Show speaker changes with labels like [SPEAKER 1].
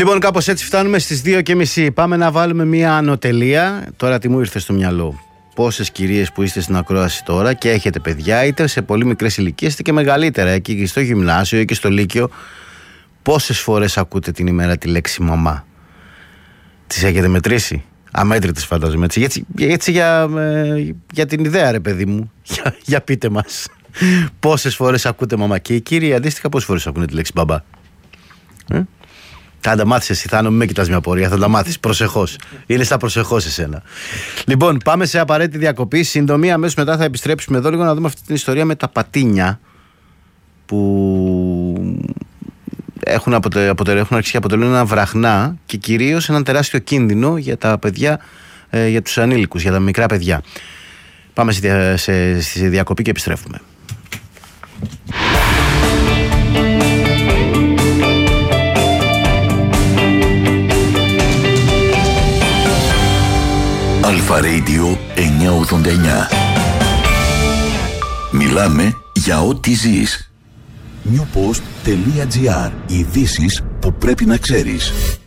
[SPEAKER 1] Λοιπόν, κάπως έτσι φτάνουμε στις 2:30. Πάμε να βάλουμε μια ανωτελεία. Τώρα τι μου ήρθε στο μυαλό. Πόσες κυρίες που είστε στην ακρόαση τώρα και έχετε παιδιά, είτε σε πολύ μικρές ηλικίες είτε και μεγαλύτερα, εκεί στο γυμνάσιο ή και στο λύκειο, πόσες φορές ακούτε την ημέρα τη λέξη μαμά? Τις έχετε μετρήσει? Αμέτρητες φαντάζομαι, έτσι για την ιδέα, ρε παιδί μου. Για πείτε μας. Πόσες φορές ακούτε μαμά? Και οι κύριοι αντίστοιχα πόσες φορές ακούνε τη λέξη μπαμπά? Θα τα μάθεις εσύ, Θάνο, μην με κοιτάς μια πορεία, θα τα μάθεις προσεχώς. Είναι στα προσεχώς εσένα. Λοιπόν, πάμε σε απαραίτητη διακοπή. Συντομία, αμέσως μετά θα επιστρέψουμε εδώ λίγο να δούμε αυτή την ιστορία με τα πατίνια που έχουν αρχίσει και αποτελούν ένα βραχνά και κυρίως έναν τεράστιο κίνδυνο για τα παιδιά, για τους ανήλικους, για τα μικρά παιδιά. Πάμε στη διακοπή και επιστρέφουμε.
[SPEAKER 2] Αλφα Radio 989. Μιλάμε για ό,τι ζεις. Newpost.gr. Ειδήσεις που πρέπει να ξέρεις.